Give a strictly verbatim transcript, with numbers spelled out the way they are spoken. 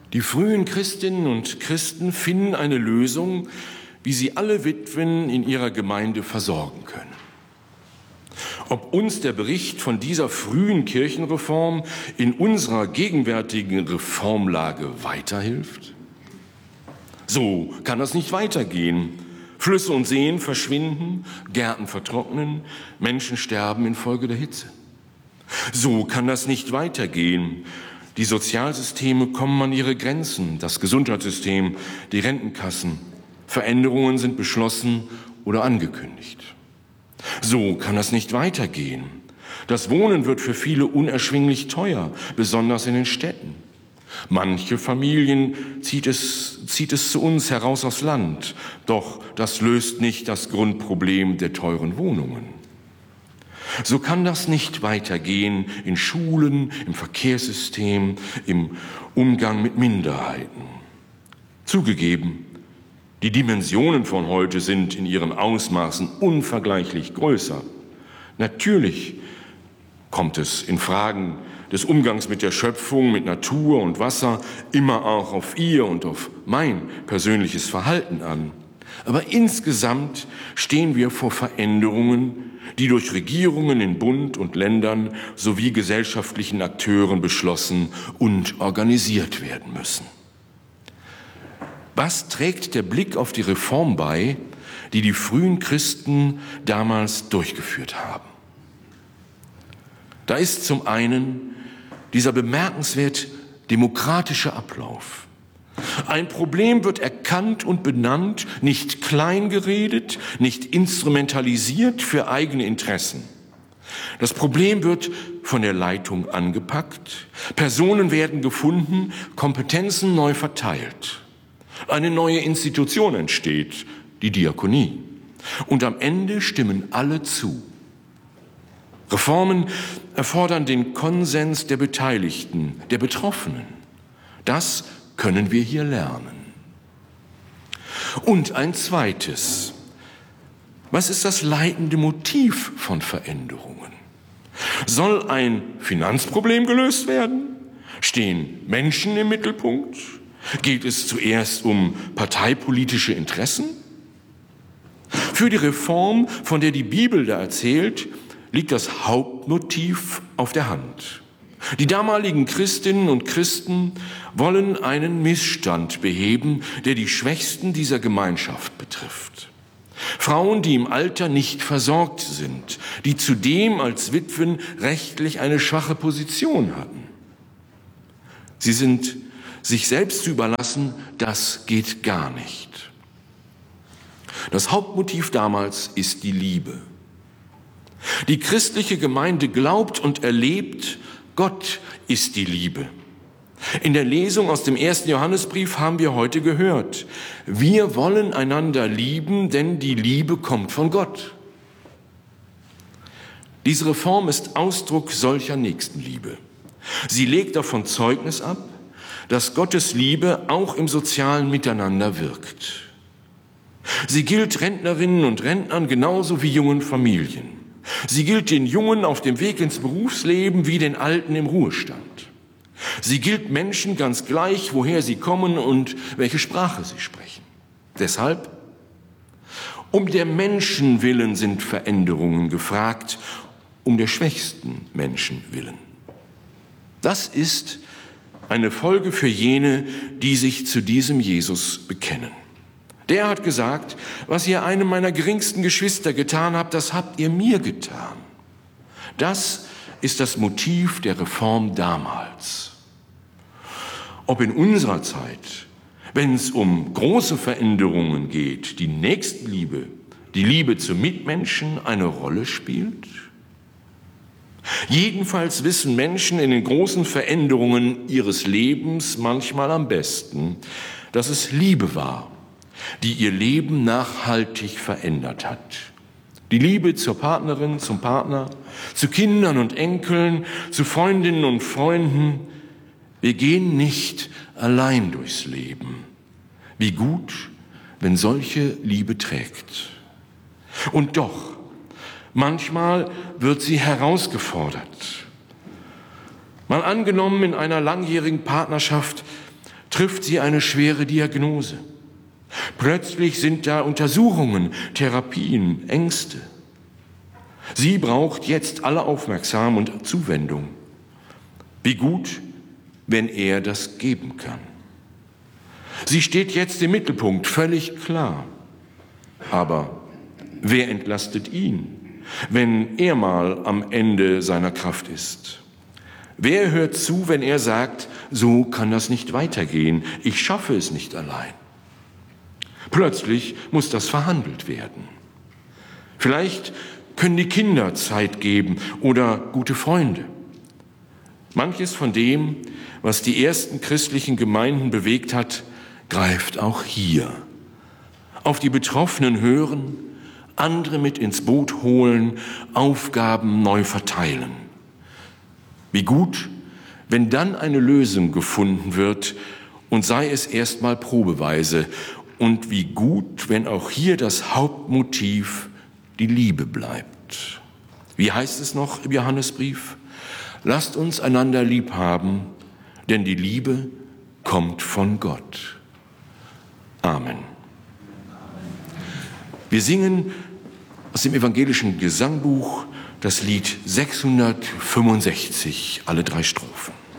Die frühen Christinnen und Christen finden eine Lösung, wie sie alle Witwen in ihrer Gemeinde versorgen können. Ob uns der Bericht von dieser frühen Kirchenreform in unserer gegenwärtigen Reformlage weiterhilft? So kann das nicht weitergehen. Flüsse und Seen verschwinden, Gärten vertrocknen, Menschen sterben infolge der Hitze. So kann das nicht weitergehen. Die Sozialsysteme kommen an ihre Grenzen, das Gesundheitssystem, die Rentenkassen. Veränderungen sind beschlossen oder angekündigt. So kann das nicht weitergehen. Das Wohnen wird für viele unerschwinglich teuer, besonders in den Städten. Manche Familien zieht es, zieht es zu uns heraus aufs Land, doch das löst nicht das Grundproblem der teuren Wohnungen. So kann das nicht weitergehen in Schulen, im Verkehrssystem, im Umgang mit Minderheiten. Zugegeben, die Dimensionen von heute sind in ihren Ausmaßen unvergleichlich größer. Natürlich kommt es in Fragen des Umgangs mit der Schöpfung, mit Natur und Wasser immer auch auf ihr und auf mein persönliches Verhalten an. Aber insgesamt stehen wir vor Veränderungen, die durch Regierungen in Bund und Ländern sowie gesellschaftlichen Akteuren beschlossen und organisiert werden müssen. Was trägt der Blick auf die Reform bei, die die frühen Christen damals durchgeführt haben? Da ist zum einen dieser bemerkenswert demokratische Ablauf. Ein Problem wird erkannt und benannt, nicht kleingeredet, nicht instrumentalisiert für eigene Interessen. Das Problem wird von der Leitung angepackt, Personen werden gefunden, Kompetenzen neu verteilt. Eine neue Institution entsteht, die Diakonie. Und am Ende stimmen alle zu. Reformen erfordern den Konsens der Beteiligten, der Betroffenen. Das können wir hier lernen. Und ein zweites. Was ist das leitende Motiv von Veränderungen? Soll ein Finanzproblem gelöst werden? Stehen Menschen im Mittelpunkt? Geht es zuerst um parteipolitische Interessen? Für die Reform, von der die Bibel da erzählt, liegt das Hauptmotiv auf der Hand. Die damaligen Christinnen und Christen wollen einen Missstand beheben, der die Schwächsten dieser Gemeinschaft betrifft. Frauen, die im Alter nicht versorgt sind, die zudem als Witwen rechtlich eine schwache Position hatten. Sie sind sich selbst zu überlassen, das geht gar nicht. Das Hauptmotiv damals ist die Liebe. Die christliche Gemeinde glaubt und erlebt, Gott ist die Liebe. In der Lesung aus dem ersten Johannesbrief haben wir heute gehört, wir wollen einander lieben, denn die Liebe kommt von Gott. Diese Reform ist Ausdruck solcher Nächstenliebe. Sie legt davon Zeugnis ab, dass Gottes Liebe auch im sozialen Miteinander wirkt. Sie gilt Rentnerinnen und Rentnern genauso wie jungen Familien. Sie gilt den Jungen auf dem Weg ins Berufsleben wie den Alten im Ruhestand. Sie gilt Menschen ganz gleich, woher sie kommen und welche Sprache sie sprechen. Deshalb, um der Menschen willen sind Veränderungen gefragt, um der schwächsten Menschen willen. Das ist eine Folge für jene, die sich zu diesem Jesus bekennen. Der hat gesagt, was ihr einem meiner geringsten Geschwister getan habt, das habt ihr mir getan. Das ist das Motiv der Reform damals. Ob in unserer Zeit, wenn es um große Veränderungen geht, die Nächstenliebe, die Liebe zu Mitmenschen eine Rolle spielt? Jedenfalls wissen Menschen in den großen Veränderungen ihres Lebens manchmal am besten, dass es Liebe war, die ihr Leben nachhaltig verändert hat. Die Liebe zur Partnerin, zum Partner, zu Kindern und Enkeln, zu Freundinnen und Freunden. Wir gehen nicht allein durchs Leben. Wie gut, wenn solche Liebe trägt. Und doch, manchmal wird sie herausgefordert. Mal angenommen, in einer langjährigen Partnerschaft trifft sie eine schwere Diagnose. Plötzlich sind da Untersuchungen, Therapien, Ängste. Sie braucht jetzt alle Aufmerksamkeit und Zuwendung. Wie gut, wenn er das geben kann. Sie steht jetzt im Mittelpunkt, völlig klar. Aber wer entlastet ihn, wenn er mal am Ende seiner Kraft ist? Wer hört zu, wenn er sagt, so kann das nicht weitergehen, ich schaffe es nicht allein? Plötzlich muss das verhandelt werden. Vielleicht können die Kinder Zeit geben oder gute Freunde. Manches von dem, was die ersten christlichen Gemeinden bewegt hat, greift auch hier. Auf die Betroffenen hören, andere mit ins Boot holen, Aufgaben neu verteilen. Wie gut, wenn dann eine Lösung gefunden wird und sei es erstmal probeweise. Und wie gut, wenn auch hier das Hauptmotiv die Liebe bleibt. Wie heißt es noch im Johannesbrief? Lasst uns einander lieb haben, denn die Liebe kommt von Gott. Amen. Wir singen aus dem evangelischen Gesangbuch das Lied sechshundertfünfundsechzig, alle drei Strophen.